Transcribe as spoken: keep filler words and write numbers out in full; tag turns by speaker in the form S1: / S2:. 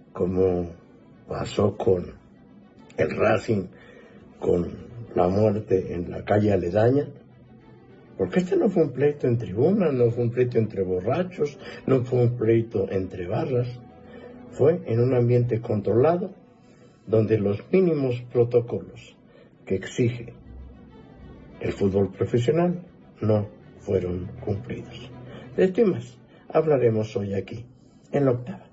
S1: como pasó con el Racing, con la muerte en la calle aledaña, porque este no fue un pleito en tribuna, no fue un pleito entre borrachos, no fue un pleito entre barras, fue en un ambiente controlado, donde los mínimos protocolos que exige el fútbol profesional no fueron cumplidos. De esto y más hablaremos hoy aquí, en La Octava.